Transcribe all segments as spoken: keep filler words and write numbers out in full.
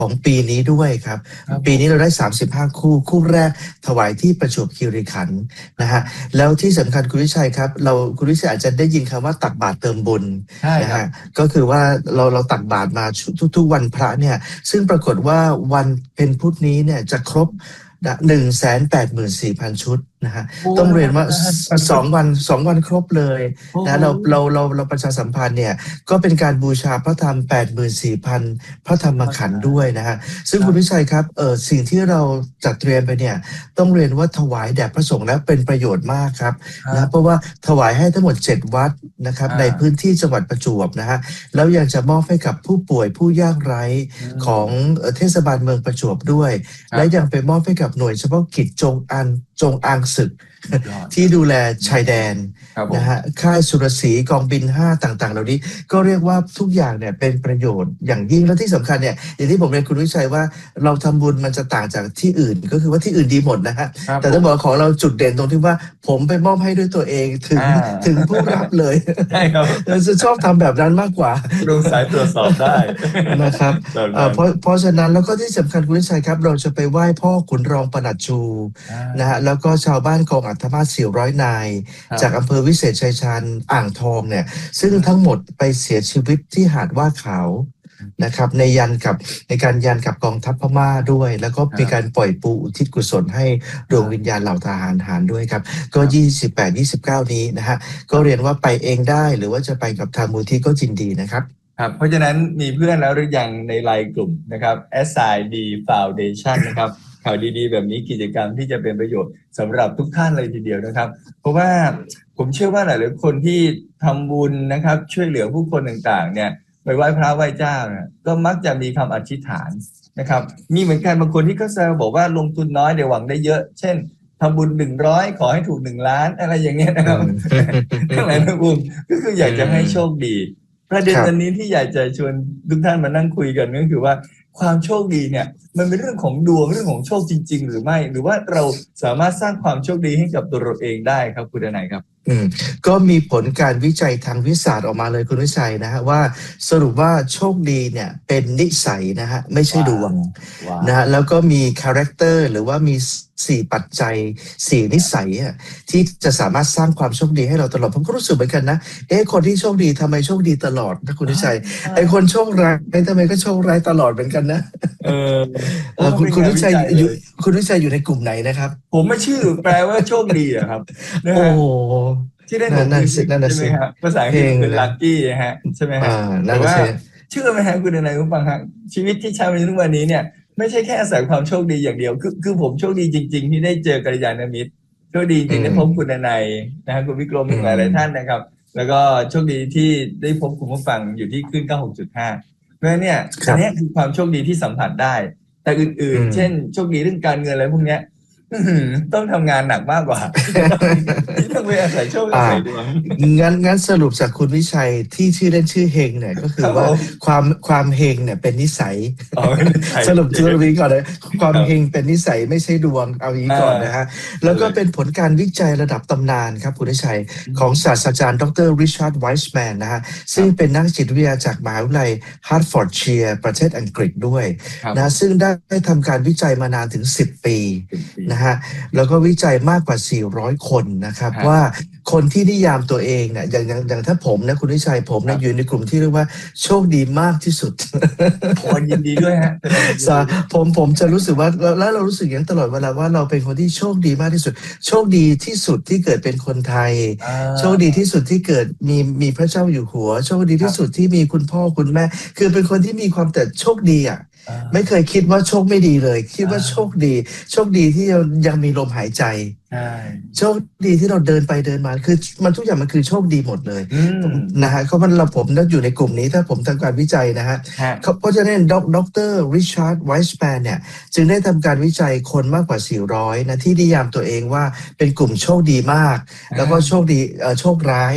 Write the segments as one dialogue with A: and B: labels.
A: ของปีนี้ด้วยครับ
B: ครับผ
A: ปี
B: ม
A: นี้เราได้สามสิบห้าคู่คู่แรกถวายที่ประจวบคีรีขันธ์นะฮะแล้วที่สำคัญคุณวิชัยครับเราคุณวิชัยอาจจะได้ยินคำว่าตักบาตรเติมบุญ
B: ใช่
A: นะ
B: ครั
A: ฮะ
B: บ
A: ก็คือว่าเราเราตักบาตรมาทุกทุกๆวันพระเนี่ยซึ่งปรากฏว่าวันเพ็ญพุธนี้เนี่ยจะครบหนึ่งแสนแปดหมื่นสี่พันชุดนะฮะ
B: โอ้
A: ต้องเรียนว่า
B: นะฮะ
A: สองวันสองวันครบเลย
B: โอ้โห
A: นะเราเราเราเราประชาสัมพันธ์เนี่ยก็เป็นการบูชาพระธรรม แปดหมื่นสี่พัน พระธรรมขันธ์ด้วยนะฮะซึ่ง
B: ครับ
A: คุณวิชัยครับเออสิ่งที่เราจัดเตรียมไปเนี่ยต้องเรียนว่าถวายแด่พระสงฆ์แล้วเป็นประโยชน์มากครับ
B: ครั
A: นะ
B: บ
A: เพราะว่าถวายให้ทั้งหมดเจ็ดวัดนะครับ
B: อ่า
A: ในพื้นที่จังหวัดประจวบนะฮะแล้วยังจะมอบให้กับผู้ป่วยผู้ยากไร้
B: อืม
A: ของเอ่อเทศบาลเมืองประจวบด้วย
B: ครับ
A: และยังไปมอบให้กับหน่วยเฉพาะกิจจงอันจงอางศึก
B: ยอด
A: ที่ดูแลชายแดน
B: ครับผม
A: นะฮะค่ายสุรศรีกองบินห้าต่างๆ เหล่านี้ก็เรียกว่าทุกอย่างเนี่ยเป็นประโยชน์อย่างยิ่งและที่สำคัญเนี่ยอย่างที่ผมเรียนคุณวิชัยว่าเราทำบุญมันจะต่างจากที่อื่นก็คือว่าที่อื่นดีหมดนะฮะ
B: ครับ
A: แต่ต้องบอกว่าของเราจุดเด่นตรงที่ว่าผมไปมอบให้ด้วยตัวเองถึง
B: อ่า
A: ถึงผู้รับเลย
B: ใช่ครับ
A: เราจะชอบทำแบบนั้นมากกว่า
B: ดูสายตรวจสอบได้
A: นะครับ
B: แบบ
A: เอ่
B: นั้
A: อน เพราะเพราะฉะนั้นแล้วก็ที่สำคัญคุณวิชัยครับเราจะไปไหว้พ่อขุนรองประหลัดชู
B: อ่า
A: นะฮะแล้วก็ชาวบ้านกองอัธมาศสี่ร้อยนาย
B: ครับ
A: จากอำเภอวิเศษชัยชาญอ่างทองเนี่ยซึ่งทั้งหมดไปเสียชีวิตที่หาดว่าขาวนะครับในยันกับในการยันกับกองทัพพม่าด้วย แล้วก็มีการปล่อยปูอุทิศกุศลให้ดวงวิญญาณเหล่าทหารหารด้วยครับก็ ยี่สิบแปด ยี่สิบเก้า นี้นะฮะก็เรียนว่าไปเองได้หรือว่าจะไปกับทางมูลที่ก็ยินดีนะครับ
B: ครับเพราะฉะนั้นมีเพื่อนแล้วหรือยังในไลน์กลุ่มนะครับ เอส ไอ ดี Foundation นะครับข่าวดีๆแบบนี้กิจกรรมที่จะเป็นประโยชน์สำหรับทุกท่านเลยทีเดียวนะครับ เพราะว่าผมเชื่อว่าหลายๆคนที่ทำบุญนะครับช่วยเหลือผู้คนต่างๆเนี่ยไปไหว้พระไหว้เจ้าเนี่ยก็มักจะมีคำอธิษฐานนะครับมีเหมือนกันบางคนที่เขาแซวบอกว่าลงทุนน้อยเดี๋ยวหวังได้เยอะ เช่นทำบุญหนึ่งร้อยขอให้ถูกหนึ่งล้านอะไรอย่างเงี้ยนะครับ ทั้งหลายทั้งปวงก็คืออยากจะให้โชคดี ประเด็น
A: ครับ
B: วันนี้ที่อยากจะชวนทุกท่านมานั่งคุยกันก็คือว่าความโชคดีเนี่ยมันเป็นเรื่องของดวงเรื่องของโชคจริง ๆ หรือไม่ หรือว่าเราสามารถสร้างความโชคดีให้กับตัวเราเองได้ครับคุณดนัยครับ
A: อืมก็มีผลการวิจัยทางวิทยาศาสตร์ออกมาเลยคุณวิชัยนะฮะว่าสรุปว่าโชคดีเนี่ยเป็นนิสัยนะฮะไม่ใช่ดวง
B: ว้าว
A: นะฮะแล้วก็มีคาแรคเตอร์หรือว่ามีสี่ปัจจัยสี่นิสัยอะที่จะสามารถสร้างความโชคดีให้เราตลอดผมก็รู้สึกเหมือนกันนะเอ๊ะคนที่โชคดีทำไมโชคดีตลอดนะคุณวิชัยไอ้คนโชคร้ายทำไมก็โชคร้ายตลอดเหมือนกันนะ
B: เออ
A: เออคุณคุณวิชัย
B: เป็นงาน
A: อยู่
B: เลย
A: คุณวิชัยอยู่ในกลุ่มไหนนะครับ
B: ผมไม่ชื่อแปลว่าโชคดีอะครับนะ
A: โอ้
B: ฮะ
A: โห
B: ที่ได้
A: นั่นนั่นสินั่นน่ะ
B: ใช่ไหม
A: สิ
B: ครับภาษาอังกฤษ
A: เพลง
B: เป็น
A: นะ
B: ลัคกี้ฮะใช่ไหมฮะ
A: อ่านั่
B: แต่
A: นน่ะ
B: ว่า
A: สิ
B: เชื่อไหมฮะคุณดนัยคุณฟังฮะชีวิตที่ใช้มาทุกวันนี้เนี่ยไม่ใช่แค่อาศัยความโชคดีอย่างเดียวคือคือผมโชคดีจริง ๆ ที่ได้เจอกัลยาณมิตรโชคดีจริงๆได้พบคุณดนัยนะฮะคุณวิกรมอีกหลายๆท่านนะครับ แล้วก็โชคดีที่ได้พบคุณผู้ฟังอยู่ที่คลื่น เก้าสิบหกจุดห้า เพราะฉะนั้นเนี่ย
A: ครั
B: อั
A: บ
B: นเนี้ยคือความโชคดีที่สัมผัสได้ แต่อื่น
A: อืม
B: ๆ เช่นโชคดีเรื่องการเงินอะไรพวกเนี้ยอื้อหือต้องทำงานหนักมากกว่า ที่ต้องไปอาศัยโชคอาศัยดวง
A: งั้นงั้นสรุปจากคุณวิชัยที่ชื่อเล่นชื่อเฮงเนี่ยก็คือว่า
B: ครับผม
A: ความความเฮงเนี่ยเป็นนิสัย
B: อ๋อไม่ได้ใช่
A: สรุปสรุปนี้ก่อนเลยความเฮงเป็นนิสัยไม่ใช่ดวงเอาอย่างนี้ก่อนนะฮะแล้วก็เป็นผลการวิจัยระดับตำนานครับคุณวิชัยของศาสตราจารย์ดรริชาร์ดไวส์แมนนะฮะซึ่งเป็นนักจิตวิทยาจากมหาวิทยาลัยฮาร์ดฟอร์ดเชียร์ประเทศอังกฤษด้วย
B: ครับ
A: นะซึ่งได้ทำการวิจัยมานานถึงสิบปีนะฮะแล้วก็วิจัยมากกว่าสี่ร้อยคนนะครับ
B: ครับ
A: ว่าคนที่นิยามตัวเองเนี่ยอย่างอย่างอย่างถ้าผมนะคุณวิชัยผม
B: ครั
A: เนี่ย
B: บ
A: อยู่ในกลุ่มที่เรียกว่าโชคดีมากที่สุด
B: โอ้ยินดีด้วยฮะแสดงความยินดี
A: สาผมผมจะรู้สึกว่าแล้วแล้วเรารู้สึกอย่างนั้นตลอดเวลาว่าเราเป็นคนที่โชคดีมากที่สุด โชคดีที่สุดที่เกิดเป็นคนไทย
B: อ่า
A: โชคดีที่สุดที่เกิดมีมีพระเจ้าอยู่หัว โชคดีที่สุดที่มีคุณพ่อคุณแม่ คือเป็นคนที่มีความแต่โชคดีอ่ะ
B: อ่า
A: ไม่เคยคิดว่าโชคไม่ดีเลย คิดว่า
B: อ่า
A: โชคดี โชคดีที่ยังยังมีลมหายใจ
B: ใช่
A: โชคดีที่เราเดินไปเดินมาคือมันทุกอย่างมันคือโชคดีหมดเลย
B: อืม
A: นะฮะเพราะมันเราผมนั่อยู่ในกลุ่มนี้ถ้าผมทำการวิจัยนะฮะ
B: ฮะ
A: เพราะฉะนั้นดดรริชาร์ดไวส์แมนเนี่ยจึงได้ทำการวิจัยคนมากกว่าสี่ร้อยนะที่นิยามตัวเองว่าเป็นกลุ่มโชคดีมาก แล้วก็โชคดีเอ่อโชคร้าย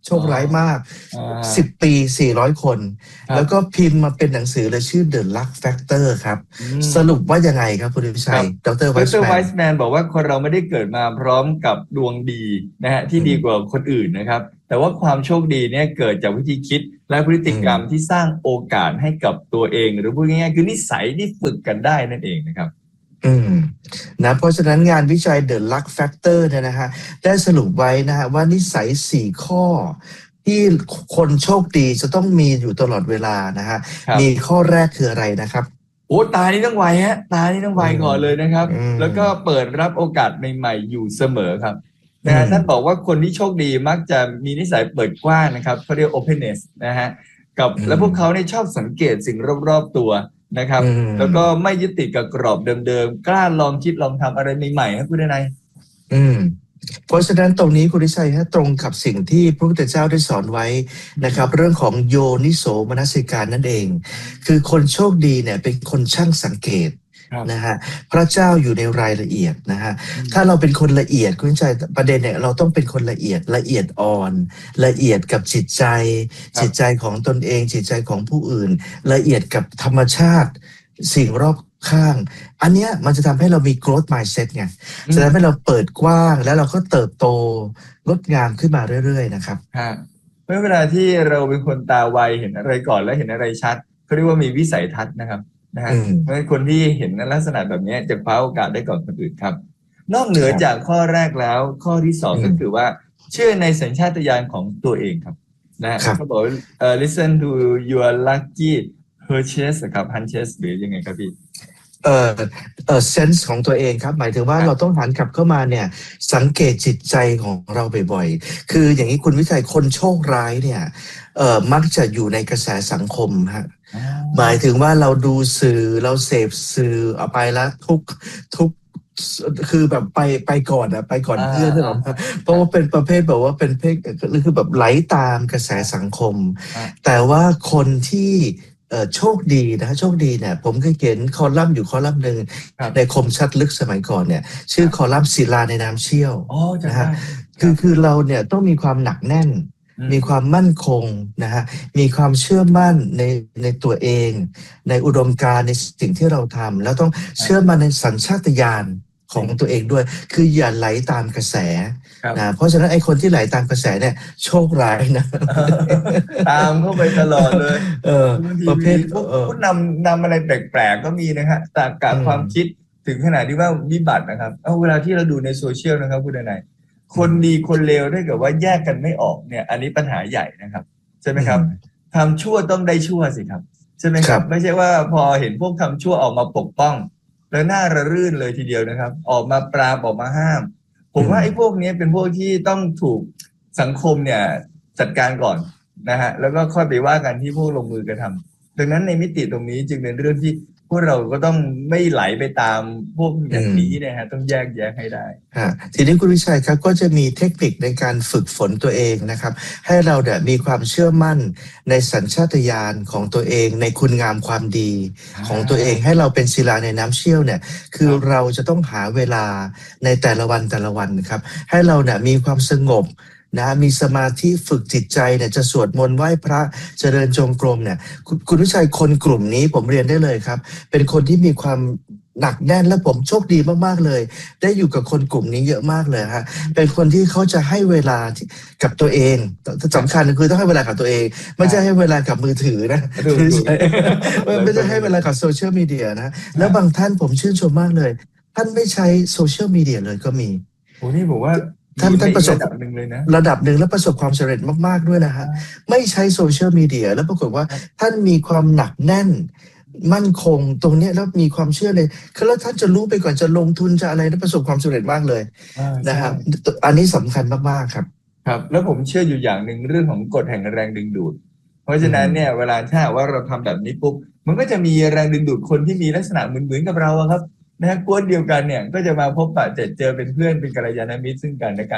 A: โชคร้ายมาก
B: อ่า
A: สิบ ปี สี่ร้อย คน
B: ครับ
A: แล้วก็พิมพ์มาเป็นหนังสือเลยชื่อ The Luck Factor ครับ
B: อืม
A: สรุปว่ายังไงครับคุณวิชัย ดร.
B: ดร.
A: ไวส์แม
B: ไวน
A: ส์
B: แมนบอกว่าคนเราไม่ได้เกิดมาพร้อมกับดวงดีนะฮะที่
A: อืม
B: ดีกว่าคนอื่นนะครับ แต่ว่าความโชคดีเนี่ยเกิดจากวิธีคิดและพฤติกรรม
A: อืม
B: ที่สร้างโอกาสให้กับตัวเอง หรือพูดง่ายๆคือนิสัยที่ฝึกกันได้นั่นเองนะครับ
A: อืมนะเพราะฉะนั้นงานวิจัย The Luck Factor เนี่ยนะฮะได้สรุปไว้นะฮะว่านิสัยสี่ข้อ ที่คนโชคดีจะต้องมีอยู่ตลอดเวลานะฮะ
B: ครับ
A: มีข้อแรกคืออะไรนะครับ
B: โอ้ตานี่ต้องไวฮะตานี่ต้องไว
A: อืม
B: ก่อนเลยนะครับ
A: อืม
B: แล้วก็เปิดรับโอกาสใหม่ๆอยู่เสมอครับนะฮะ
A: อืม
B: ท่านบอกว่าคนที่โชคดีมักจะมีนิสัยเปิดกว้างนะครับเขาเรียก openness นะฮะกับ
A: อืม
B: แล้วพวกเขาเนี่ยชอบสังเกตสิ่งรอบๆตัวนะครับ
A: อืม
B: แล้วก็ไม่ยึดติดกับกรอบเดิมๆ กล้าลองคิดลองทำอะไรใหม่ๆครับคุณนาย
A: อืมเพราะฉะนั้นตรงนี้คุณวิชัยฮะตรงกับสิ่งที่พระพุทธเจ้าได้สอนไว้นะครับ เรื่องของโยนิโสมนสิการนั่นเอง คือคนโชคดีเนี่ยเป็นคนช่างสังเกต
B: ครับ
A: นะฮะพระเจ้าอยู่ในรายละเอียดนะฮะ
B: อืม
A: ถ้าเราเป็นคนละเอียดคุณวิชัยประเด็นเนี่ยเราต้องเป็นคนละเอียดละเอียดอ่อน ละเอียดกับจิตใจ
B: ครับ
A: จิตใจของตนเองจิตใจของผู้อื่น ละเอียดกับธรรมชาติ สิ่งรอบข้าง อันเนี้ยมันจะทำให้เรามี growth mindset ไง จะทำให้เราเปิดกว้างแล้วเราก็เติบโตงดงามขึ้นมาเรื่อยๆนะครับ
B: ฮะเมื่อเวลาที่เราเป็นคนตาไวเห็นอะไรก่อนและเห็นอะไรชัดเขาเรียกว่ามีวิสัยทัศน์นะครับนะฮะ
A: อืม
B: เพราะฉะนั้นคนที่เห็นลักษณะแบบนี้จะคว้าโอกาสได้ก่อนคนอื่นครับ นอกเหนือจากข้อแรกแล้วข้อที่สอง
A: อืม
B: ก็คือว่าเชื่อในสัญชาตญาณของตัวเองครับนะฮะ
A: ครับ
B: เขาบอกว่าเอ่อ listen to your lucky hunches ครับ hunches หรือยังไงครับพี่
A: เอ่อเอ่อเซนส์ของตัวเองครับ หมายถึงว่า
B: ครับ
A: เราต้องหันกลับเข้ามาเนี่ยสังเกตจิตใจของเราบ่อยๆ คืออย่างนี้คุณวิชัยคนโชคร้ายเนี่ยเอ่อมักจะอยู่ในกระแสสังคมฮะ
B: อ๋อ
A: หมายถึงว่าเราดูสื่อเราเสพสื่อเอาไปแล้วทุกทุกคือแบบไปไปก่อนอะไปก่อนเพื่อนนึกออกไหมเพราะว่าเป็นประเภทแบบว่าเป็นเพศคือแบบไหลตามกระแสสังคม
B: อ่า
A: แต่ว่าคนที่เอ่อโชคดีนะฮะโชคดีเนี่ยผมเคยเขียนคอลัมน์อยู่คอลัมน์หนึ่ง
B: ครับ
A: ในคมชัดลึกสมัยก่อนเนี่ยชื่อคอลัมน์ศิลาในน้ำเชี่ยว
B: อ๋อจำ
A: นะ
B: ได้
A: ฮะ คือคือเราเนี่ยต้องมีความหนักแน่น
B: อืม
A: มีความมั่นคงนะฮะมีความเชื่อมั่นในในตัวเอง ในอุดมการณ์ในสิ่งที่เราทำแล้วต้องเชื่อมั่นในสัญชาตญาณของตัวเองด้วย คืออย่าไหลตามกระแส
B: ครับ
A: นะเพราะฉะนั้นไอ้คนที่ไหลตามกระแสเนี่ยโชคร้ายนะ
B: ตามเข้าไปตลอดเลย
A: เออ
B: บางที
A: ประเภท
B: มีพวก
A: เออ
B: ผู้นำนำอะไรแปลกๆก็มีนะฮะตรรกะ
A: อืม
B: ความคิดถึงขนาดที่ว่าวิบัตินะครับเอาเวลาที่เราดูในโซเชียลนะครับคุณนายคนดีคนเลวถ้าเกิดว่าแยกกันไม่ออกเนี่ย อันนี้ปัญหาใหญ่นะครับ ใช่ไหมครับทำชั่วต้องได้ชั่วสิครับ ใช่ไหมค
A: ครั
B: รับ
A: บ
B: ไม่ใช่ว่าพอเห็นพวกทำชั่วออกมาปกป้อง แล้วหน้าระรื่นเลยทีเดียวนะครับ ออกมาปรามออกมาห้าม ผมว่า
A: อืม
B: ไอ้พวกนี้เป็นพวกที่ต้องถูกสังคมเนี่ยจัดการก่อนนะฮะแล้วก็ค่อยไปว่ากันที่พวกลงมือกระทำดังนั้นในมิติตรงนี้จึงเป็นเรื่องที่พวกเราก็ต้องไม่ไหลไปตามพวกอย่างนี้นะฮะต้องแยกแยะให้ได้
A: ฮะทีนี้คุณวิชัยครับก็จะมีเทคนิคในการฝึกฝนตัวเองนะครับ ให้เราเนี่ยมีความเชื่อมั่นในสัญชาตญาณของตัวเอง ในคุณงามความดีของตัวเอง ให้เราเป็นศิลาในน้ำเชี่ยวเนี่ยคือเราจะต้องหาเวลาในแต่ละวันแต่ละวันครับ ให้เราเนี่ยมีความสงบนะมีสมาธิฝึกจิตใจเนี่ยจะสวดมนต์ไหว้พระเจริญจงกรมเนี่ยคุณคุณวิชัยคนกลุ่มนี้ผมเรียนได้เลยครับ เป็นคนที่มีความหนักแน่นและผมโชคดีมากๆเลย ได้อยู่กับคนกลุ่มนี้เยอะมากเลยฮะเป็นคนที่เขาจะให้เวลาที่กับตัวเองสำคัญคือต้องให้เวลากับตัวเอง ไม่ใช่ให้เวลากับมือถือนะ
B: ถูกๆ
A: ไม่ใช่ไม่ใช่ให้เวลากับโซเชียลมีเดียนะแล้วบางท่านผมชื่นชมมากเลย ท่านไม่ใช้โซเชียลมีเดียเลยก็มี
B: โอ้นี่ผมว่า
A: ท่านท่านประสบ
B: ระดับหนึ่งเลยนะ
A: ระดับหนึ่งแล้วประสบความสำเร็จมากๆด้วยนะฮะไม่ใช้โซเชียลมีเดียแล้วปรากฏว่าท่านมีความหนักแน่น มั่นคงตรงเนี้ยแล้วมีความเชื่อเลยคือแล้วท่านจะรู้ไปก่อนจะลงทุนจะอะไรแล้วประสบความสำเร็จมากเลย
B: อ่า
A: นะครับ
B: ใช่
A: อันนี้สำคัญมากๆครับ
B: ครับแล้วผมเชื่ออยู่อย่างหนึ่งเรื่องของกฎแห่งแรงดึงดูด เพราะฉะนั้นเนี่ยเวลาถ้าหากว่าเราทำแบบนี้ปุ๊บมันก็จะมีแรงดึงดูดคนที่มีลักษณะเหมือนๆกับเราอะครับนะฮะกวนเดียวกันเนี่ยก็จะมาพบปะเจอเจอเป็นเพื่อนเป็นกัลยาณมิตรซึ่งกันและกัน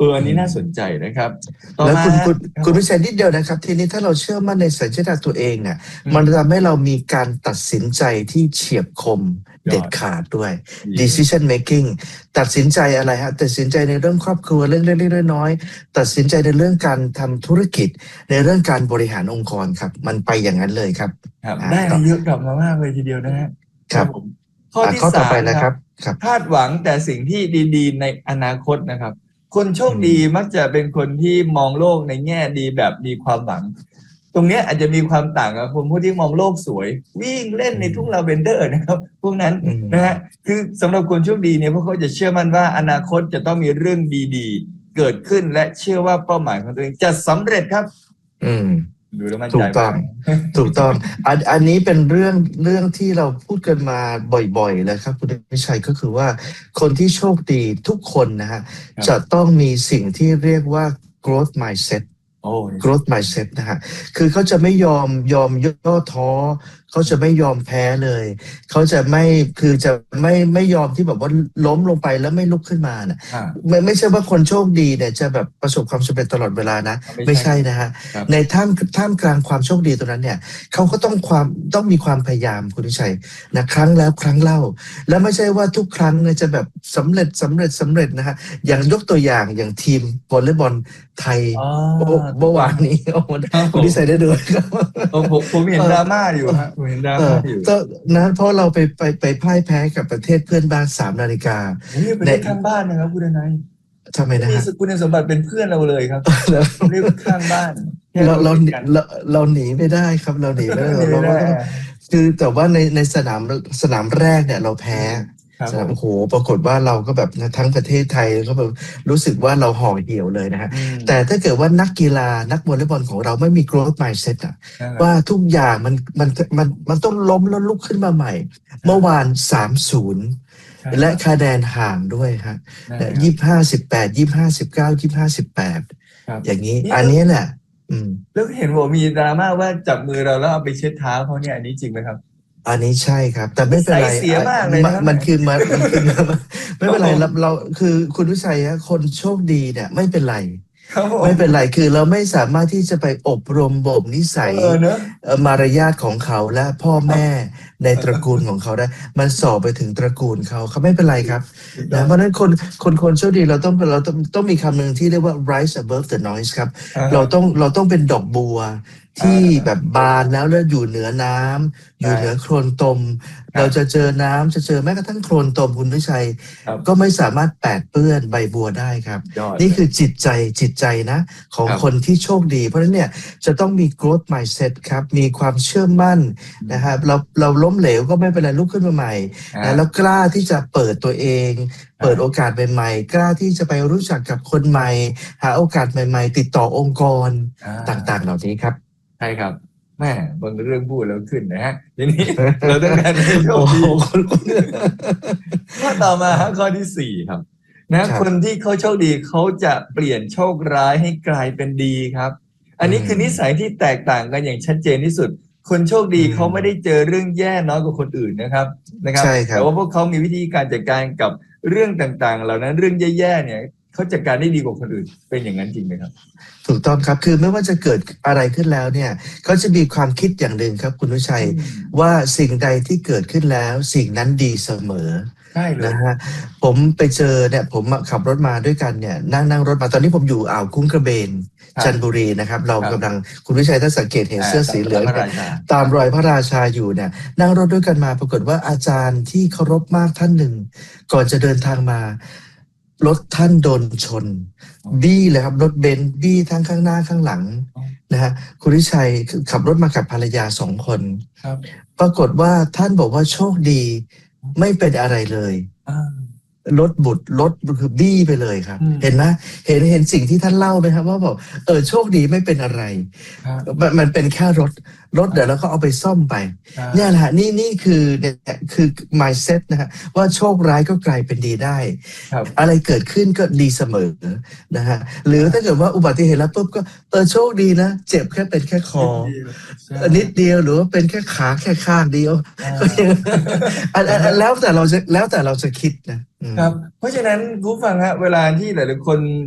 B: อออันนี้น่าสนใจนะครับต่อ
A: แล้ว
B: มา
A: คุณคุณ
B: ครับ
A: คุณวิชัยนิดเดียวนะครับ ทีนี้ถ้าเราเชื่อมั่นในสัญชาตญาณตัวเองเนี่ย
B: อืม
A: มันทำให้เรามีการตัดสินใจที่เฉียบคม
B: ยอด
A: เด็ดขาดด้วย
B: ดี
A: decision making ตัดสินใจอะไรฮะตัดสินใจในเรื่องครอบครัวเรื่องเล็กๆน้อยๆตัดสินใจในเรื่องการทำธุรกิจ ในเรื่องการบริหารองค์กรครับ มันไปอย่างนั้นเลยครับ
B: ครับ
A: อ่า
B: ได้อะไร
A: ต่อ
B: เยอะกลับมามากเลยทีเดียวนะฮะ
A: ครับ
B: ผมข้อ
A: อ่ะ
B: ที่
A: ข้อต่อ
B: สา
A: ไป
B: ม
A: นะ
B: ค
A: ค
B: รั
A: รั
B: บบ
A: ครับ
B: คาดหวังแต่สิ่งที่ดีๆ ในอนาคตนะครับ คนโชค
A: อืม
B: ดีมักจะเป็นคนที่มองโลกในแง่ดีแบบมีความหวัง ตรงเนี้ยอาจจะมีความต่างกับคนผู้ที่มองโลกสวย วิ่งเล่นในทุ่งลาเวนเดอร์นะครับ พวกนั้น
A: อืม
B: นะฮะคือสำหรับคนโชคดีเนี่ยพวกเขาจะเชื่อมั่นว่าอนาคตจะต้องมีเรื่องดีๆ เกิดขึ้นและเชื่อว่าเป้าหมายของตัวเองจะสำเร็จครับ
A: อืม
B: ดูแล้วมั่น
A: ถู
B: ใจ
A: กต้อ
B: มาง ก
A: ถูกต้องอันอันนี้เป็นเรื่องเรื่องที่เราพูดกันมาบ่อยๆเลยครับคุณวิชัยก็คือว่าคนที่โชคดีทุกคนนะฮะ
B: ครับ
A: จะต้องมีสิ่งที่เรียกว่า growth mindset
B: โอ้
A: growth mindset นะฮะคือเขาจะไม่ยอมยอมย่อท้อเขาจะไม่ยอมแพ้เลย เขาจะไม่คือจะไม่ไม่ยอมที่แบบว่าล้มลงไปแล้วไม่ลุกขึ้นมานะ
B: อ่า
A: ไม่ไม่ใช่ว่าคนโชคดีเนี่ยจะแบบประสบความสำเร็จตลอดเวลานะ
B: ไม่
A: ไม่
B: ใช่
A: ใช่นะฮะ
B: ครับ
A: ในท่ามท่ามกลางความโชคดีตรงนั้นเนี่ยเขาก็ต้องความต้องมีความพยายามคุณวิชัยนะครั้งแล้วครั้งเล่า แล้วไม่ใช่ว่าทุกครั้งเนี่ยจะแบบสำเร็จสำเร็จสำเร็จนะฮะอย่างยกตัวอย่างอย่างทีมวอลเลย์บอลไทย
B: อ๋อ
A: เมื่อเมื่อวานนี้โอ้โห
B: ครับผม
A: คุณวิชัยได้ดูไหมครับ
B: เออผมผมเห็นดราม่าอยู่ฮะผมเห็นดรา
A: เอ
B: ม่า
A: อ
B: อยู่
A: ก็นะเพราะเราไปไปไปพ่ายแพ้กับประเทศเพื่อนบ้านสามนาฬิกา
B: นี่เป็น
A: ใน
B: ข้างบ้านนะครับคุณนาย
A: ทำไมนะ
B: มี
A: ฮะ
B: คุณสมบัติเป็นเพื่อนเราเลยครับ
A: แล้ว
B: เรียกข้างบ้านแค่
A: เราเรา
B: ติดกัน
A: เราเราหนีไม่ได้ครับเราหนีไม่ได้
B: ไม่
A: เรา
B: ได้
A: ก็ต้องคือแต่ว่าในในสนามสนามแรกเนี่ยเราแพ้
B: ครับ
A: สนาม
B: ผม
A: โอ้โหปรากฏว่าเราก็แบบทั้งประเทศไทยก็แบบรู้สึกว่าเราห่อเหี่ยวเลยนะฮะ
B: อืม
A: แต่ถ้าเกิดว่านักกีฬานักวอลเลย์บอลของเราไม่มี growth mindset อะ
B: นั่นแหละ
A: ว่าทุกอย่างมันมันมันมันต้องล้มแล้วลุกขึ้นมาใหม่ เมื่อวาน สามศูนย์
B: ใช่
A: และคะแนนห่างด้วยฮะ
B: นั่นแหละ
A: ยี่สิบห้าสิบแปดยี่สิบห้าสิบเก้ายี่สิบห้าสิบแปด
B: ครับ
A: อย่างนี้
B: นี่
A: อันนี้แหละอืม
B: แล้วเห็นบอกมีดราม่าว่าจับมือเราแล้วเอาไปเช็ดเท้าเขาเนี่ยอันนี้จริงไหมครับ
A: อันนี้ใช่ครับ แต่ไม่เป็นไร
B: นิสัยเสียมากเลยนะครับ
A: มันคือมันมันคือไม่เป็นไร
B: ครับผม
A: เราเราคือคุณวิชัยฮะคนโชคดีเนี่ยไม่เป็นไร
B: ครับผม
A: ไม่เป็นไรคือเราไม่สามารถที่จะไปอบรมบ่มนิสัย
B: เออเนอะ
A: เอ่อมารยาทของเขาและพ่อแม่ในตระกูลของเขาได้ มันสอบไปถึงตระกูลเขาเขาไม่เป็นไรครับนะเพราะฉะนั้นคนคนคนโชคดีเราต้องเราต้องต้องมีคำหนึ่งที่เรียกว่า rise above the noise ครับ เราต้องเราต้องเป็นดอกบัวที่แบบบานแล้วแล้วอยู่เหนือน้ำอยู่เหนือโคลนตม เราจะเจอน้ำจะเจอแม้กระทั่งโคลนตมคุณวิชัย
B: ครับ
A: ก็ไม่สามารถแปดเปื้อนใบบัวได้ครับ
B: ยอด
A: นี่คือจิตใจจิตใจนะ ของ
B: ครับ
A: คนที่โชคดี เพราะฉะนั้นเนี่ยจะต้องมี growth mindset ครับมีความเชื่อมั่นนะครับเราเราล้มเหลวก็ไม่เป็นไรลุกขึ้นมาใหม่
B: อ่า
A: นะแล้วกล้าที่จะเปิดตัวเอง เปิดโอกาสใหม่ๆกล้าที่จะไปรู้จักกับคนใหม่ หาโอกาสใหม่ๆ ติดต่อองค์กร
B: อ่า
A: ต่างๆ เหล่านี้ครับ
B: ใช่ครับแม่บางเรื่องพูดแล้วขึ้นนะฮะทีนี้ เราต้องการให้โช
A: โอ้
B: ค
A: โห
B: ดี ข้อต่อมาฮะข้อที่สี่ครับนะครับ คนที่เขาโชคดีเขาจะเปลี่ยนโชคร้ายให้กลายเป็นดีครับ อันนี้
A: อืม
B: คือนิสัยที่แตกต่างกันอย่างชัดเจนที่สุด คนโชคดี
A: อืม
B: เขาไม่ได้เจอเรื่องแย่น้อยกว่าคนอื่นนะครับนะครับ
A: ใช่ครับ
B: แต่ว่าพวกเขามีวิธีการจัดการกับเรื่องต่างๆ เหล่านั้นเรื่องแย่ๆเนี่ยเขาจัดการได้ดีกว่าคนอื่นเป็นอย่างนั้นจริงไหมครับ
A: ถูกต้องครับคือไม่ว่าจะเกิดอะไรขึ้นแล้วเนี่ยเขาจะมีความคิดอย่างหนึ่งครับคุณวิชัย ว่าสิ่งใดที่เกิดขึ้นแล้วสิ่งนั้นดีเสมอ
B: ใช่เลย
A: นะฮะผมไปเจอเนี่ยผมขับรถมาด้วยกันเนี่ยนั่งนั่งรถมาตอนนี้ผมอยู่อ่าวคุ้งกระเบน
B: ครับ
A: จันทบุรีนะครับ เรา
B: ครับ
A: กำลังคุณวิชัยถ้าสังเกตเห็นเสื้อสีเหลือง
B: พระ
A: เนี่ย
B: ราชา
A: ตามรอยพระราชาอยู่เนี่ยนั่งรถด้วยกันมาปรากฏว่าอาจารย์ที่เคารพมากท่านหนึ่ง ก่อนจะเดินทางมารถท่านโดนชน บี้เลยครับรถเบนซ์บี้ทั้งข้างหน้าข้างหลัง
B: อ๋อ
A: นะฮะคุณวิชัยขับรถมากับภรรยาสองคน
B: ครับ
A: ปรากฏว่าท่านบอกว่าโชคดีไม่เป็นอะไรเลย
B: อ่า
A: รถบุดรถคือบี้ไปเลยครับ
B: อืม
A: เห็นไหมเห็นเห็นสิ่งที่ท่านเล่าไหมครับว่าบอกเออโชคดีไม่เป็นอะไร
B: ครับ
A: มันมันเป็นแค่รถรถเดี๋ยวเราก็เอาไปซ่อมไป
B: ครับ
A: เนี่ยแหละนี่นี่คือเนี่ยคือ mindset นะฮะว่าโชคร้ายก็กลายเป็นดีได้
B: ครับ
A: อะไรเกิดขึ้นก็ดีเสมอนะฮะหรือถ้าเกิดว่าอุบัติเหตุแล้วปุ๊บก็เออโชคดีนะ เจ็บแค่เป็นแค่คอ
B: ใช่
A: นิดเดียวหรือว่าเป็นแค่ขาแค่ข้างเดียว
B: อ่า
A: อันอันอันแล้วแต่เราจะแล้วแต่เราจะคิดนะอืม
B: ครับ เพราะฉะนั้นคุณผู้ฟังฮะเวลาที่หลายๆคน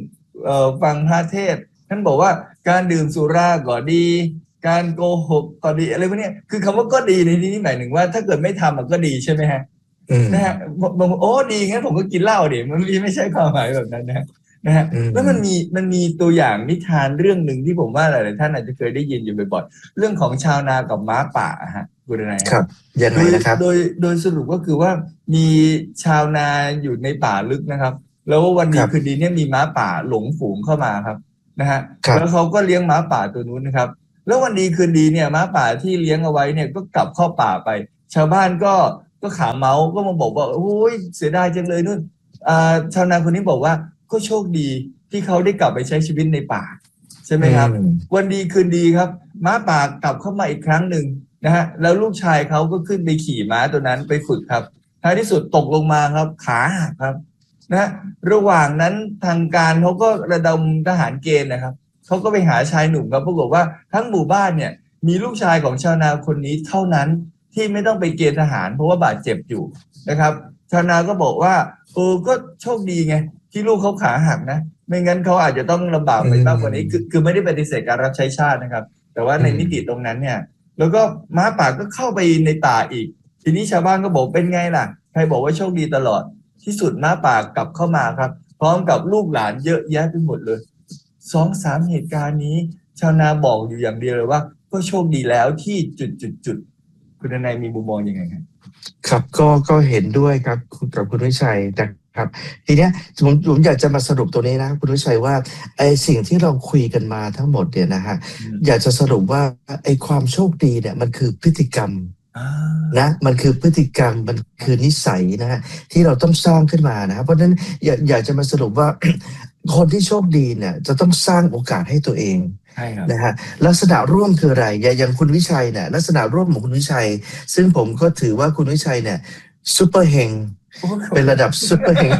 B: เอ่อฟังพระเทศน์ท่านบอกว่าการดื่มสุราก็ดี การโกหกก็ดีอะไรพวกนี้คือคำว่าก็ดีในที่นี้หมายถึงว่าถ้าเกิดไม่ทำมันก็ดีใช่ไหมฮะนะฮะบางคนโอ้ดีงั้นผมก็กินเหล้าดิมันไม่ใช่ความหมายแบบนั้นนะนะฮะแล้วมันมีมันมีตัวอย่างนิทานเรื่องหนึ่งที่ผมว่าหลายๆท่านอาจจะเคยได้ยินอยู่บ่อยๆเรื่องของชาวนากับม้าป่าฮะคุณนาย
A: ครับยังไงนะครับ
B: โดยโดยสรุปก็คือว่ามีชาวนาอยู่ในป่าลึกนะครับแล้ววันดีคืนดีเนี่ยมีม้าป่าหลงฝูงเข้ามาครับนะฮะแล้วเขาก็เลี้ยงม้าป่าตัวนู้นนะครับแล้ววันดีคืนดีเนี่ยม้าป่าที่เลี้ยงเอาไว้เนี่ยก็กลับเข้าป่าไปชาวบ้านก็ก็ขาเมาก็มาบอกว่าโอ้ยเสียดายจังเลยนู่นอ่าชาวนาคนนี้บอกว่าก็โชคดีที่เขาได้กลับไปใช้ชีวิตในป่าใช่ไหมครับวันดีคืนดีครับม้าป่ากลับเข้ามาอีกครั้งหนึ่งนะฮะแล้วลูกชายเขาก็ขึ้นไปขี่ม้าตัวนั้นไปฝึกครับท้ายที่สุดตกลงมาครับขาหักครับนะระหว่างนั้นทางการเขาก็ระดมทหารเกณฑ์นะครับเขาก็ไปหาชายหนุ่มครับปรากฏว่าทั้งหมู่บ้านเนี่ยมีลูกชายของชาวนาคนนี้เท่านั้นที่ไม่ต้องไปเกณฑ์ทหารเพราะว่าบาดเจ็บอยู่นะครับชาวนาก็บอกว่าเออก็โชคดีไงที่ลูกเขาขาหักนะไม่งั้นเขาอาจจะต้องลำบากไปมากกว่านี้คือคือไม่ได้ปฏิเสธการรับใช้ชาตินะครับแต่ว่าในมิติตรงนั้นเนี่ยแล้วก็ม้าป่าก็เข้าไปในป่าอีกทีนี้ชาวบ้านก็บอกเป็นไงล่ะใครบอกว่าโชคดีตลอดที่สุดม้าป่ากลับเข้ามาครับพร้อมกับลูกหลานเยอะแยะไปหมดเลยสองสามเหตุการณ์นี้ชาวนาบอกอยู่อย่างเดียวเลยว่าก็โชคดีแล้วที่จุดจุดจุดคุณนายมีมุมมองยังไงครับ
A: ครับก็ก็เห็นด้วยครับกับคุณวิชัยนะครับทีเนี้ยผมผมอยากจะมาสรุปตัวนี้นะคุณวิชัยว่าไอ้สิ่งที่เราคุยกันมาทั้งหมดเนี่ยนะฮะอยากจะสรุปว่าไอ้ความโชคดีเนี่ยมันคือพฤติกรรมนะมันคือพฤติกรรมมันคือนิสัยนะฮะที่เราต้องสร้างขึ้นมานะครับเพราะฉะนั้นอยากอยากจะมาสรุปว่า คนที่โชคดีเนี่ยจะต้องสร้างโอกาสให้ตัวเองนะฮะลักษณะร่วมคืออะไรอย่างคุณวิชัยเนี่ยลักษณะร่วมของคุณวิชัยซึ่งผมก็ถือว่าคุณวิชัยเนี่ยซุปเปอร์เฮงเป็นระดับซุปเปอร์เฮง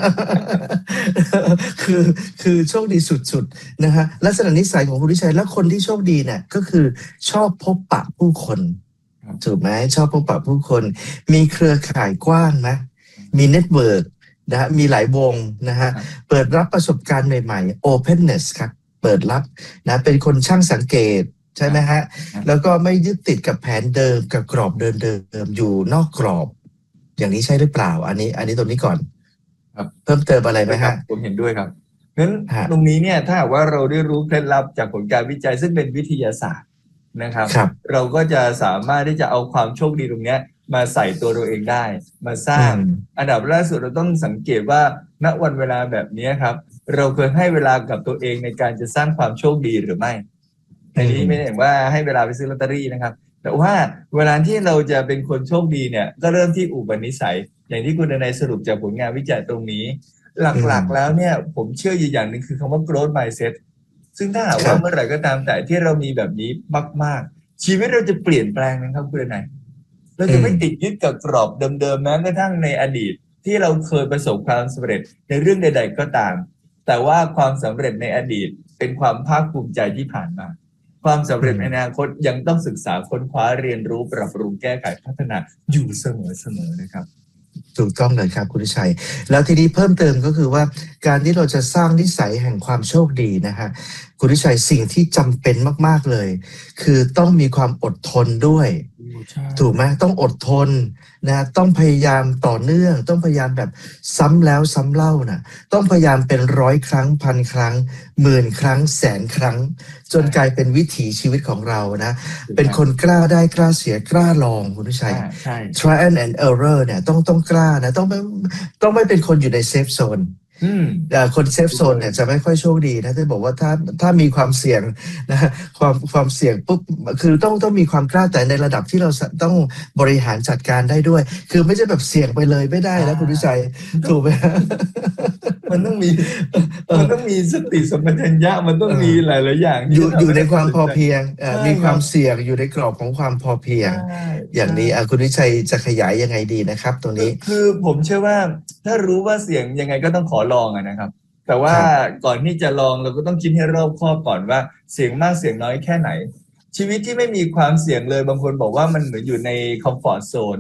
A: คือคือโชคดีสุดๆนะฮะลักษณะนิสัยของคุณวิชัยและคนที่โชคดีเนี่ยก็คือชอบพบปะผู้คนถูกไหมชอบพบปะผู้คนมีเครือข่ายกว้างนะมีเน็ตเวิร์กนะฮะมีหลายวงนะฮะเปิดรับประสบการณ์ใหม่ๆ openness ครับเปิดรับนะเป็นคนช่างสังเกตใช่ไหมฮะแล้วก็ไม่ยึดติดกับแผนเดิมกับกรอบเดิมเดิมอยู่นอกกรอบอย่างนี้ใช่หรือเปล่าอันนี้อันนี้ตรงนี้ก่อน
B: ครับ
A: เพิ่มเติมอะไรไหมฮะ
B: ผมเห็นด้วยครับเพราะฉะนั้นตรงนี้เนี่ยถ้าหากว่าเราได้รู้เคล็ดลับจากผลการวิจัยซึ่งเป็นวิทยาศาสตร์นะครับเราก็จะสามารถที่จะเอาความโชคดีตรงนี้มาใส่ตัวเราเองได้มาสร้างอันดับแรกสุดเราต้องสังเกตว่าณวันเวลาแบบนี้ครับเราเคยให้เวลากับตัวเองในการจะสร้างความโชคดีหรือไม่ในนี้ไม่ได้เห็นว่าให้เวลาไปซื้อลอตเตอรี่นะครับแต่ว่าเวลาที่เราจะเป็นคนโชคดีเนี่ยก็เริ่มที่อุปนิสัยอย่างที่คุณนายสรุปจากผลงานวิจัยตรงนี้หลักๆแล้วเนี่ยผมเชื่ออยู่อย่างหนึ่งคือคำว่า growth mindset ซึ่งถ้าหากว่าเมื่อไหร่ก็ตามแต่ที่เรามีแบบนี้มากๆชีวิตเราจะเปลี่ยนแปลงนะครับคุณนายเราจะไม่ติดยึดกับกรอบเดิมๆแม้กระทั่งในอดีตที่เราเคยประสบความสำเร็จในเรื่องใดๆก็ตามแต่ว่าความสำเร็จในอดีตเป็นความภาคภูมิใจที่ผ่านมาความสำเร็จในอนาคตยังต้องศึกษาค้นคว้าเรียนรู้ปรับปรุงแก้ไขพัฒนาอยู่เสมอๆนะครับ
A: ถูกต้องเลยครับคุณชัยแล้วทีนี้เพิ่มเติมก็คือว่าการที่เราจะสร้างนิสัยแห่งความโชคดีนะฮะคุณชัยสิ่งที่จำเป็นมากๆเลยคือต้องมีความอดทนด้วยถูกไหมต้องอดทนนะต้องพยายามต่อเนื่องต้องพยายามแบบซ้ำแล้วซ้ำเล่านะต้องพยายามเป็นร้อยครั้งพันครั้งหมื่นครั้งแสนครั้งจนกลายเป็นวิถีชีวิตของเรานะเป็นคนกล้าได้กล้าเสียกล้าลองคุณชัย trial and error เนี่ยต้องต้องกล้านะต้องไม่ต้องไม่เป็นคนอยู่ในเซฟโซนคนเซฟโซนเนี่ยจะไม่ค่อยโชคดีนะที่บอกว่าถ้าถ้ามีความเสี่ยงนะความความเสี่ยงปุ๊บคือต้องต้องมีความกล้าแต่ในระดับที่เราต้องบริหารจัดการได้ด้วยคือไม่ใช่แบบเสี่ยงไปเลยไม่ได้นะคุณวิชัยถูกไหม
B: มันต้องมีมันต้องมีสติสัมปชัญญะมันต้องมีหลายๆอย่าง
A: อยู่อยู่ในความพอเพียงมีความเสี่ยงอยู่ในกรอบของความพอเพียงอย่างนี้คุณวิชัยจะขยายยังไงดีนะครับตรงนี้
B: คือผมเชื่อว่าถ้ารู้ว่าเสี่ยงยังไงก็ต้องขอลองนะครับแต่ว่าก่อนที่จะลองเราก็ต้องคิดให้รอบคอบก่อนว่าเสี่ยงมากเสี่ยงน้อยแค่ไหนชีวิตที่ไม่มีความเสี่ยงเลยบางคนบอกว่ามันเหมือนอยู่ในคอมฟอร์ตโซน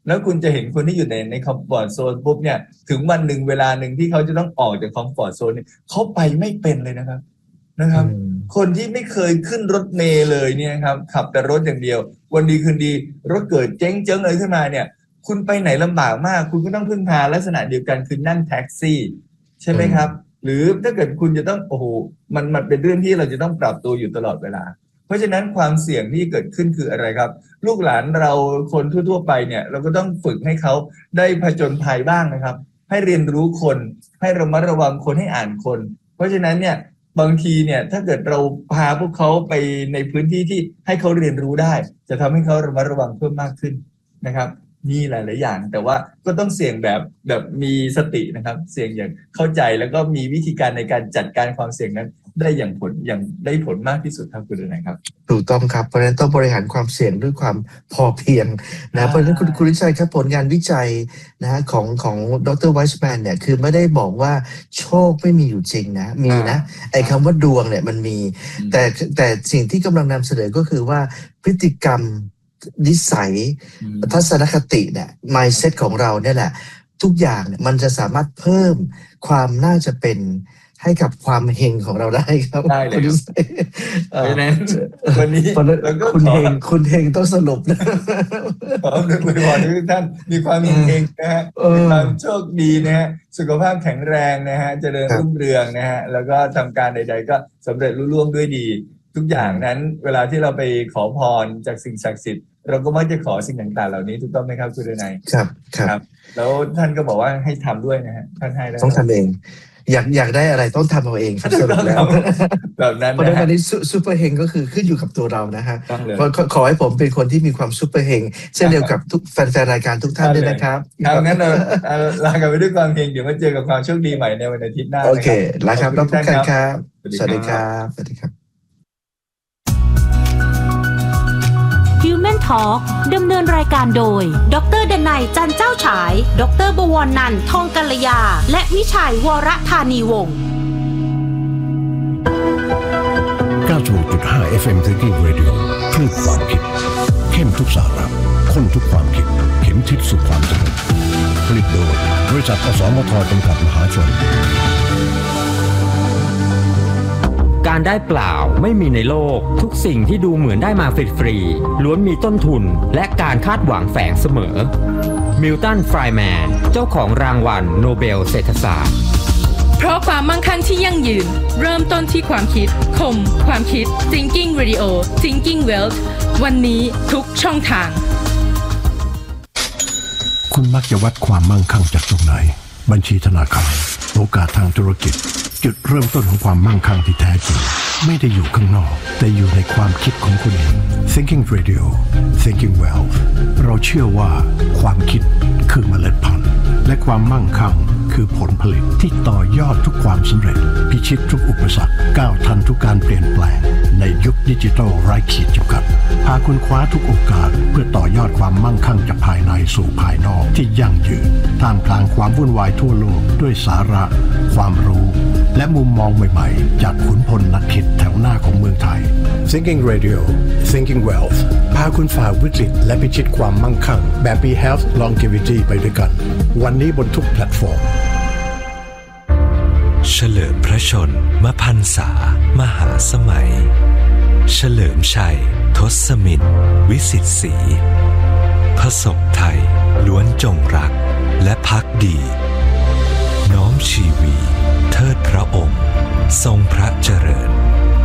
B: แล้วคุณจะเห็นคนที่อยู่ในในคอมฟอร์ตโซนปุ๊บเนี่ยถึงวันหนึ่งเวลาหนึ่งที่เขาจะต้องออกจากคอมฟอร์ตโซนเนี่ยเขาไปไม่เป็นเลยนะครับนะครับคนที่ไม่เคยขึ้นรถเมล์เลยเนี่ยครับขับแต่รถอย่างเดียววันดีคืนดีรถเกิดเจ๊งเจ๊งเลยขึ้นมาเนี่ยคุณไปไหนลำบากมากคุณก็ต้องพึ่งพาลักษณะเดียวกันคือนั่งแท็กซี่ใช่ไหมครับหรือถ้าเกิดคุณจะต้องโอ้โหมันมันเป็นเรื่องที่เราจะต้องปรับตัวอยู่ตลอดเวลาเพราะฉะนั้นความเสี่ยงที่เกิดขึ้นคืออะไรครับลูกหลานเราคนทั่วๆไปเนี่ยเราก็ต้องฝึกให้เขาได้ผจญภัยบ้างนะครับให้เรียนรู้คนให้ระมัดระวังคนให้อ่านคนเพราะฉะนั้นเนี่ยบางทีเนี่ยถ้าเกิดเราพาพวกเขาไปในพื้นที่ที่ให้เขาเรียนรู้ได้จะทำให้เขาระมัดระวังเพิ่มมากขึ้นนะครับมีหลายๆอย่างแต่ว่าก็ต้องเสี่ยงแบบแบบมีสตินะครับเสี่ยงอย่างเข้าใจแล้วก็มีวิธีการในการจัดการความเสี่ยงนั้นได้อย่างผลอย่างได้ผลมากที่สุดครับคุณดนัยครับ
A: ถูกต้องครับเพราะฉะนั้นต้องบริหารความเสี่ยงด้วยความพอเพียงนะเพราะฉะนั้นคุณคุณวิชัยครับผลงานวิจัยนะฮะของของดร.ไวส์แมนเนี่ยคือไม่ได้บอกว่าโชคไม่มีอยู่จริงนะมีนะไอ้คำว่าดวงเนี่ยมันมีแต่แต่สิ่งที่กำลังนำเสนอก็คือว่าพฤติกรรมนิสัยทัศนคติเนี่ย mindset ของเราเนี่ยแหละทุกอย่างเนี่ยมันจะสามารถเพิ่มความน่าจะเป็นให้กับความเฮงของเราได้ครับ
B: ได้เลยเพราะฉะนั้นวันนี้
A: แล้วก็คุณเฮงคุณเฮงต้องสรุปนะ
B: ขออวยพรให้ทุกท่านมีความเฮงนะฮะมีความโชคดีนะฮะสุขภาพแข็งแรงนะฮะเจริญรุ่งเรืองนะฮะแล้วก็ทำการใดๆก็สำเร็จรุ่ร่วงด้วยดีทุกอย่างนั้นเวลาที่เราไปขอพรจากสิ่งศักดิ์สิทธิ์เราก็มักจะขอสิ่งต่างๆเหล่านี้ถูกต้องไหมครับคุณดนัย
A: ครับครับ
B: แล้วท่านก็บอกว่าให้ทำด้วยนะฮะท่านให้แล้ว
A: ต้องทำเองอยากอยากได้อะไรต้องทำเอาเองครับสรุปแล้ว
B: แบบนั้น
A: เพราะฉะนั้นซูเปอร์เฮงก็คือขึ้นอยู่กับตัวเรานะฮะขอให้ผมเป็นคนที่มีความซูเปอร์เฮงเช่นเดียวกับทุกแฟนๆรายการทุกท่านด้วยนะครับ
B: เอางั้นเราลากันไปด้วยความเฮงเดี๋ยวมาเจอกับความโชคดีใหม่ในวันอาทิตย์หน้า
A: โอเคลาครับรับทุกท่านครับสวัสดีครับสวัสดีครับ
C: Human Talk ดำเนินรายการโดยดร.ดนัยจันเจ้าฉายดร.บวรนันท์ทองกัลยาและวิชัยวรธานีวงศ์
D: เก้าสิบหกจุดห้า เอฟ เอ็ม Thinking Radio คลื่นความคิดเข้มทุกสาระข้นทุกความคิดเข็มทิศสู่ความสนุกผลิตโดยบริษัทอสมทจำกัดมหาชน
E: การได้เปล่าไม่มีในโลกทุกสิ่งที่ดูเหมือนได้มาฟรีๆล้วนมีต้นทุนและการคาดหวังแฝงเสมอมิลตัน ไฟร์แมนเจ้าของรางวัลโนเบลเศรษฐศาสตร์
F: เพราะความมั่งคั่งที่ยั่งยืนเริ่มต้นที่ความคิดคมความคิด Thinking Radio Thinking Wealth วันนี้ทุกช่องทาง
D: คุณมักจะวัดความมั่งคั่งจากตรงไหนบัญชีธนาคารโอกาสทางธุรกิจจุดเริ่มต้นของความมั่งคั่งที่แท้จริงไม่ได้อยู่ข้างนอกแต่อยู่ในความคิดของคุณเอง Thinking Radio Thinking Wealth เราเชื่อว่าความคิดคือเมล็ดพันธุ์และความมั่งคั่งคือผลผลิตที่ต่อยอดทุกความสำเร็จพิชิตทุกอุปสรรคก้าวทันทุกการเปลี่ยนแปลงในยุคดิจิทัลไร้ขีดจำกัดพาคุณคว้าทุกโอกาสเพื่อต่อยอดความมั่งคั่งจากภายในสู่ภายนอกที่ยั่งยืนท่ามกลางความวุ่นวายทั่วโลกด้วยสาระความรู้และมุมมองใหม่ๆจากขุนพลนักคิดแถวหน้าของเมืองไทย Thinking Radio Thinking Wealth พาคุณฝ่าวิกฤตและพิชิตความมั่งคั่งแบบมี Health Longevity ไปด้วยกันวันนี้บนทุกแพลตฟอร์ม
G: เฉลิมพระชนมพรรษามหาสมัยเฉลิมชัยทศมิตรวิสิทธิศรีพระศพไทยล้วนจงรักและภักดีน้อมชีวีเทิดพระองค์ทรงพระเจริญ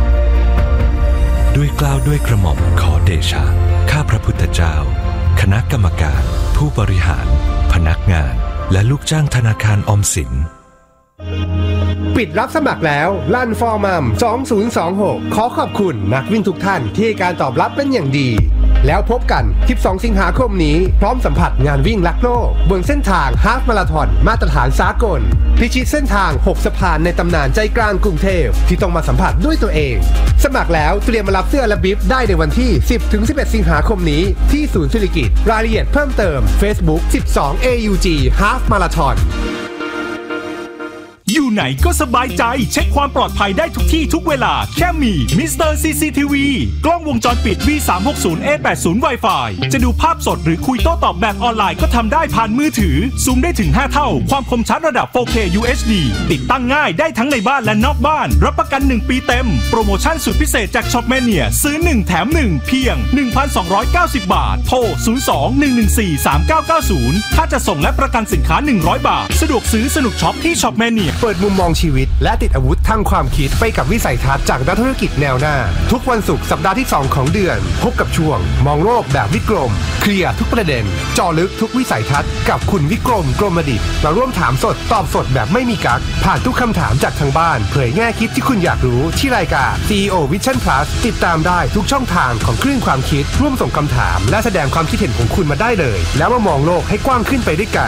G: ด้วยเกล้าด้วยกระหม่อมขอเดชะข้าพระพุทธเจ้าคณะกรรมการผู้บริหารพนักงานและลูกจ้างธนาคารออมสิน
H: ปิดรับสมัครแล้วลั่นฟอร์มัมสองพันยี่สิบหกขอขอบคุณนักวิ่งทุกท่านที่ให้การตอบรับเป็นอย่างดีแล้วพบกันสิบสองสิงหาคมนี้พร้อมสัมผัสงานวิ่งรักโลกบนเส้นทางฮาล์ฟมาราธอนมาตรฐานสากลพิชิตเส้นทางหกสะพานในตำนานใจกลางกรุงเทพที่ต้องมาสัมผัสด้วยตัวเองสมัครแล้วเตรียมมารับเสื้อและบิ๊บได้ในวันที่ สิบถึงสิบเอ็ด สิงหาคมนี้ที่ศูนย์ศิริกิติ์รายละเอียดเพิ่มเติม Facebook สิบสอง เอ ยู จี Half Marathon
I: อยู่ไหนก็สบายใจเช็คความปลอดภัยได้ทุกที่ทุกเวลาแค่มี มิสเตอร์ ซี ซี ที วี กล้องวงจรปิด วี สามหกศูนย์ เอ แปดสิบ Wi-Fi จะดูภาพสดหรือคุยโต้ตอบแบบออนไลน์ก็ทำได้ผ่านมือถือซูมได้ถึงห้าเท่าความคมชัดระดับ โฟร์เค ยู เอช ดี ติดตั้งง่ายได้ทั้งในบ้านและนอกบ้านรับประกันหนึ่งปีเต็มโปรโมชั่นสุดพิเศษจาก Shopmania ซื้อหนึ่งแถมหนึ่งเพียง หนึ่งพันสองร้อยเก้าสิบ บาทโทรศูนย์ สอง หนึ่ง หนึ่ง สี่ สาม เก้า เก้า ศูนย์ถ้าจะส่งและประกันสินค้าหนึ่งร้อยบาทสะดวกซื้อสนุกช็อปที่ Shopmania
H: เปิดมุมมองชีวิตและติดอาวุธทางความคิดไปกับวิสัยทัศน์จากนักธุรกิจแนวหน้าทุกวันศุกร์สัปดาห์ที่สองของเดือนพบกับช่วงมองโลกแบบวิกรมเคลียร์ทุกประเด็นเจาะลึกทุกวิสัยทัศน์กับคุณวิกรมกรมดิษฐ์มาร่วมถามสดตอบสดแบบไม่มีกั๊กผ่านทุกคำถามจากทางบ้านเผยแง่คิดที่คุณอยากรู้ที่รายการ ซี อี โอ Vision Plus ติดตามได้ทุกช่องทางของคลื่นความคิดร่วมส่งคำถามและแสดงความคิดเห็นของคุณมาได้เลยแล้วมามองโลกให้กว้างขึ้นไปด้วยกัน